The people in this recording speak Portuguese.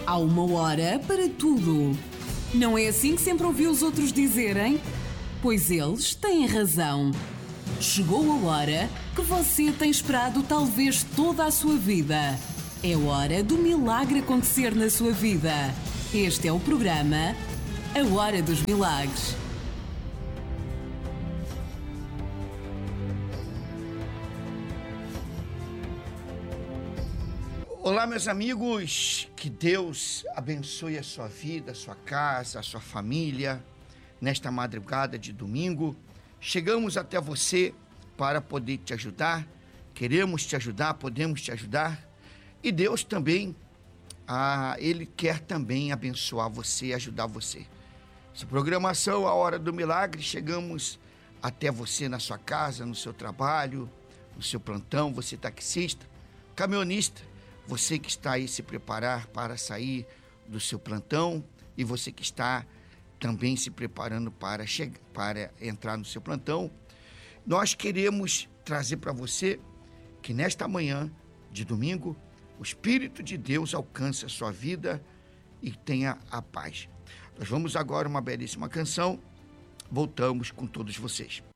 Há uma hora para tudo. Não é assim que sempre ouvi os outros dizerem? Pois eles têm razão. Chegou a hora que você tem esperado talvez toda a sua vida. É hora do milagre acontecer na sua vida. Este é o programa A Hora dos Milagres. Olá, meus amigos, que Deus abençoe a sua vida, a sua casa, a sua família. Nesta madrugada de domingo, chegamos até você para poder te ajudar. Queremos te ajudar, podemos te ajudar. E Deus também, Ele quer também abençoar você, ajudar você. Essa programação, A Hora do Milagre, chegamos até você na sua casa, no seu trabalho, no seu plantão, você taxista, caminhonista, você que está aí se preparar para sair do seu plantão e você que está também se preparando para entrar no seu plantão, nós queremos trazer para você que nesta manhã de domingo, o Espírito de Deus alcance a sua vida e tenha a paz. Nós vamos agora uma belíssima canção, voltamos com todos vocês.